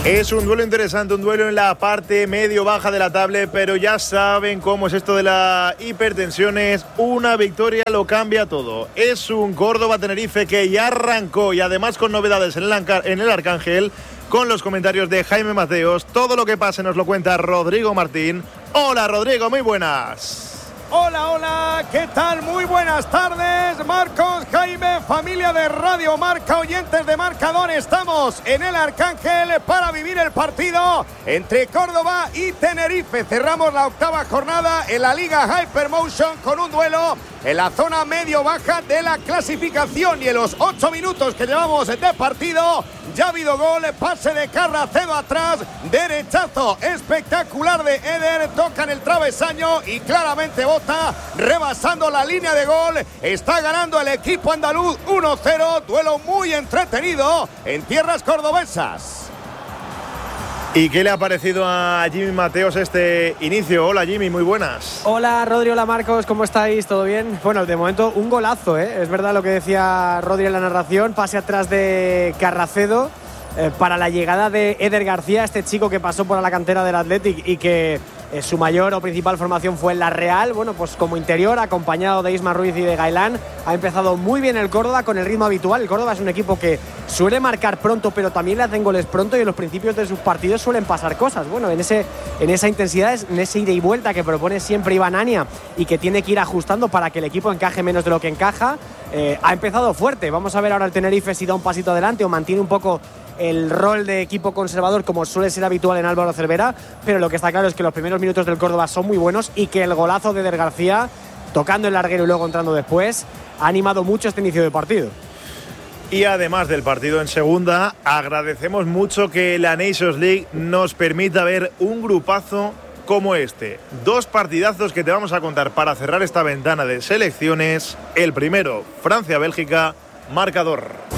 Es un duelo interesante, un duelo en la parte medio-baja de la tabla, pero ya saben cómo es esto de las hipertensiones. Una victoria lo cambia todo. Es un Córdoba-Tenerife que ya arrancó y además con novedades en el Arcángel, con los comentarios de Jaime Mateos. Todo lo que pase nos lo cuenta Rodrigo Martín. Hola Rodrigo, muy buenas. Hola, hola, ¿qué tal? Muy buenas tardes, Marcos, Jaime, familia de Radio Marca, oyentes de Marcador. Estamos en el Arcángel para vivir el partido entre Córdoba y Tenerife. Cerramos la octava jornada en la Liga Hypermotion con un duelo en la zona medio-baja de la clasificación. Y en los 8 minutos que llevamos de partido ya ha habido gol, pase de Carracedo atrás, derechazo espectacular de Eder, toca en el travesaño y claramente bota, rebasando la línea de gol. Está ganando el equipo andaluz 1-0, duelo muy entretenido en tierras cordobesas. ¿Y qué le ha parecido a Jimmy Mateos este inicio? Hola Jimmy, muy buenas. Hola Rodri, hola Marcos, ¿cómo estáis? ¿Todo bien? Bueno, de momento un golazo, ¿eh? Es verdad lo que decía Rodri en la narración, pase atrás de Carracedo para la llegada de Eder García, este chico que pasó por la cantera del Athletic y que su mayor o principal formación fue en la Real. Bueno, pues como interior, acompañado de Isma Ruiz y de Gailán, ha empezado muy bien el Córdoba con el ritmo habitual. El Córdoba es un equipo que suele marcar pronto, pero también le hacen goles pronto y en los principios de sus partidos suelen pasar cosas. Bueno, en esa intensidad, en ese ida y vuelta que propone siempre Iván Ania y que tiene que ir ajustando para que el equipo encaje menos de lo que encaja, ha empezado fuerte. Vamos a ver ahora el Tenerife si da un pasito adelante o mantiene un poco el rol de equipo conservador como suele ser habitual en Álvaro Cervera, pero lo que está claro es que los primeros minutos del Córdoba son muy buenos y que el golazo de Eder García, tocando el larguero y luego entrando después, ha animado mucho este inicio de partido. Y además del partido en segunda, agradecemos mucho que la Nations League nos permita ver un grupazo como este. 2 partidazos que te vamos a contar para cerrar esta ventana de selecciones. El primero, Francia-Bélgica, marcador.